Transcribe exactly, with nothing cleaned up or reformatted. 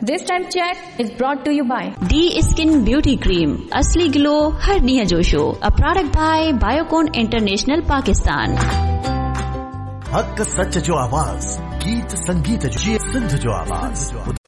This time check is brought to you by D skin beauty cream, असली glow हर ॾींहुं जो show, a product bye Biocon international Pakistan. हक सच जो आवाज़, गीत संगीत जो सिंध जो आवाज़।